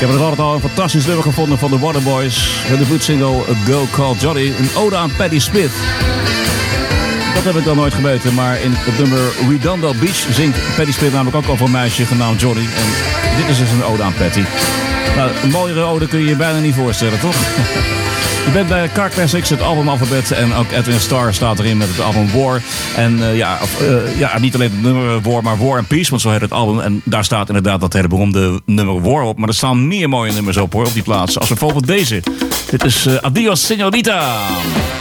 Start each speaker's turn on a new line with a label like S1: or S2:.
S1: heb er altijd al een fantastisch nummer gevonden van de Waterboys. Hun debuutsingle A Girl Called Johnny. Een ode aan Patti Smith. Dat heb ik dan nooit geweten, maar in het nummer Redondo Beach zingt Patti Smith namelijk ook over een meisje genaamd Johnny. En dit is dus een ode aan Patti. Nou, een mooiere ode kun je je bijna niet voorstellen, toch? Je bent bij Car Classics, het albumalfabet. En ook Edwin Starr staat erin met het album War. En niet alleen het nummer War, maar War and Peace. Want zo heet het album. En daar staat inderdaad dat hele beroemde nummer War op. Maar er staan meer mooie nummers op, hoor, op die plaats. Als bijvoorbeeld deze. Dit is Adios Señorita.